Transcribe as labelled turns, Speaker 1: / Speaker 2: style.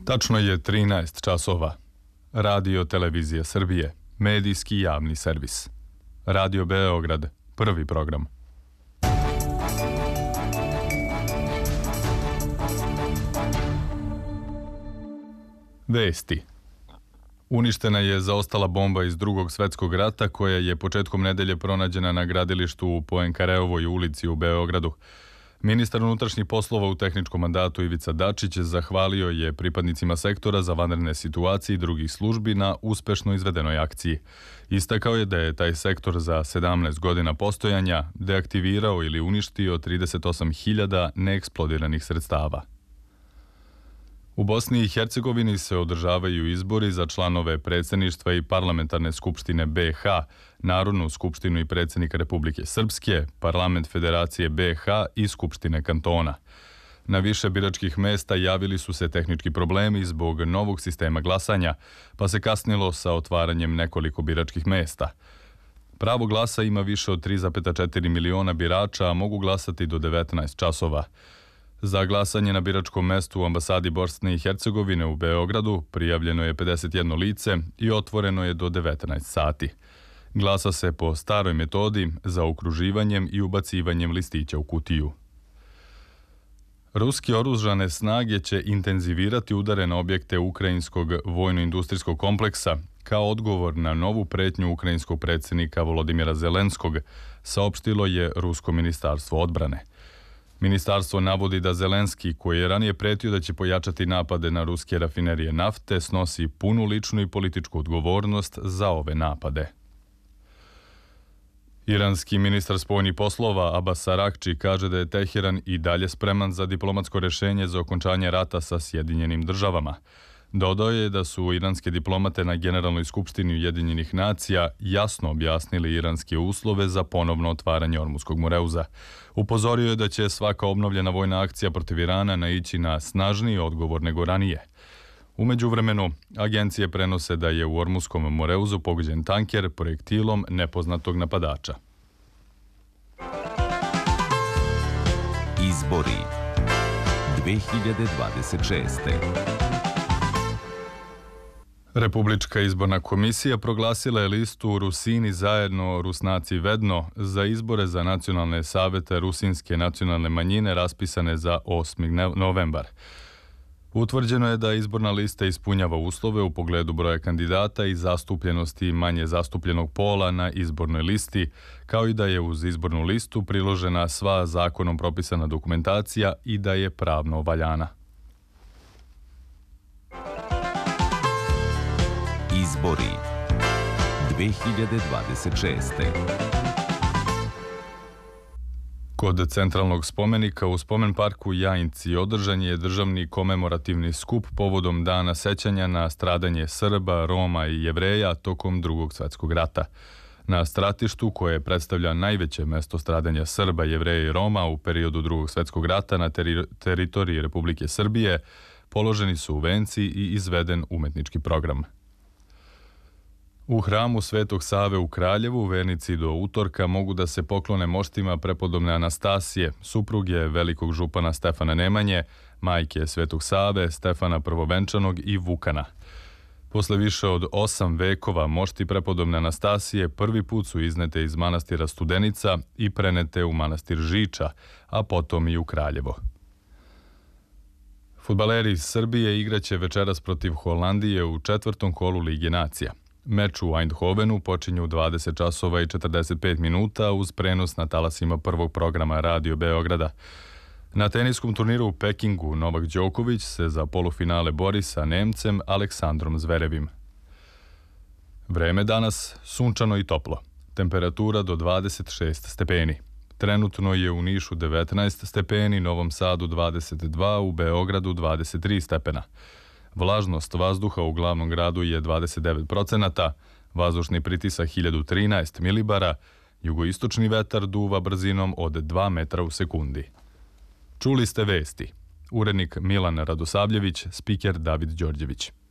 Speaker 1: Tačno je 13 časova. Radio Televizija Srbije, medijski javni servis. Radio Beograd, prvi program. Vesti. Uništena je zaostala bomba iz Drugog svetskog rata koja je početkom nedelje pronađena na gradilištu u Poenkareovoj ulici u Beogradu. Ministar unutrašnjih poslova u tehničkom mandatu Ivica Dačić zahvalio je pripadnicima sektora za vanredne situacije i drugih službi na uspešno izvedenoj akciji. Istakao je da je taj sektor za 17 godina postojanja deaktivirao ili uništio 38.000 neeksplodiranih sredstava. U Bosni i Hercegovini se održavaju izbori za članove predsjedništva i parlamentarne skupštine BiH, Narodnu skupštinu i predsjednika Republike Srpske, parlament Federacije BiH i skupštine kantona. Na više biračkih mesta javili su se tehnički problemi zbog novog sistema glasanja, pa se kasnilo sa otvaranjem nekoliko biračkih mesta. Pravo glasa ima više od 3,4 miliona birača, a mogu glasati do 19 časova. Za glasanje na biračkom mestu u ambasadi Bosne i Hercegovine u Beogradu prijavljeno je 51 lice i otvoreno je do 19 sati. Glasa se po staroj metodi zaokruživanjem i ubacivanjem listića u kutiju. Ruske oružane snage će intenzivirati udare na objekte ukrajinskog vojno-industrijskog kompleksa kao odgovor na novu pretnju ukrajinskog predsjednika Volodimira Zelenskog, saopštilo je Rusko ministarstvo odbrane. Ministarstvo navodi da Zelenski, koji je ranije pretio da će pojačati napade na ruske rafinerije nafte, snosi punu ličnu i političku odgovornost za ove napade. Iranski ministar spoljnih poslova Abbas Araghči kaže da je Teheran i dalje spreman za diplomatsko rješenje za okončanje rata sa Sjedinjenim državama. Dodao je da su iranske diplomate na Generalnoj skupštini Ujedinjenih nacija jasno objasnili iranske uslove za ponovno otvaranje Ormuskog Moreuza. Upozorio je da će svaka obnovljena vojna akcija protiv Irana naići na snažniji odgovor nego ranije. U međuvremenu, agencije prenose da je u Ormuskom Moreuzu pogođen tanker projektilom nepoznatog napadača.
Speaker 2: Izbori 2026.
Speaker 1: Republička izborna komisija proglasila je listu Rusini zajedno, Rusnaci vedno za izbore za nacionalne savete rusinske nacionalne manjine raspisane za 8. novembar. Utvrđeno je da izborna lista ispunjava uslove u pogledu broja kandidata i zastupljenosti manje zastupljenog pola na izbornoj listi, kao i da je uz izbornu listu priložena sva zakonom propisana dokumentacija i da je pravno valjana.
Speaker 2: Izbori 2026.
Speaker 1: Kod centralnog spomenika u spomen parku Jajinci održan je državni komemorativni skup povodom dana sećanja na stradanje Srba, Roma i Jevreja tokom Drugog svjetskog rata. Na stratištu, koje predstavlja najveće mesto stradanja Srba, Jevreja i Roma u periodu Drugog svjetskog rata na teritoriji Republike Srbije, položeni su venci i izveden umetnički program. U hramu Svetog Save u Kraljevu vernici do utorka mogu da se poklone moštima prepodobne Anastasije, supruge velikog župana Stefana Nemanje, majke Svetog Save, Stefana Prvovenčanog i Vukana. Posle više od 8 vekova mošti prepodobne Anastasije prvi put su iznete iz manastira Studenica i prenete u manastir Žiča, a potom i u Kraljevo. Fudbaleri iz Srbije igraće večeras protiv Holandije u 4. kolu Lige nacija. Meč u Eindhovenu počinje u 20 časova i 45 minuta uz prenos na talasima prvog programa Radio Beograda. Na teniskom turniru u Pekingu Novak Đoković se za polufinale bori sa Nemcem Aleksandrom Zverevim. Vreme danas sunčano i toplo. Temperatura do 26 stepeni. Trenutno je u Nišu 19 stepeni, Novom Sadu 22, u Beogradu 23 stepena. Vlažnost vazduha u glavnom gradu je 29%, vazdušni pritisak 1013 milibara, jugoistočni vetar duva brzinom od 2 metra u sekundi. Čuli ste vesti. Urednik Milan Radosavljević, spiker David Đorđević.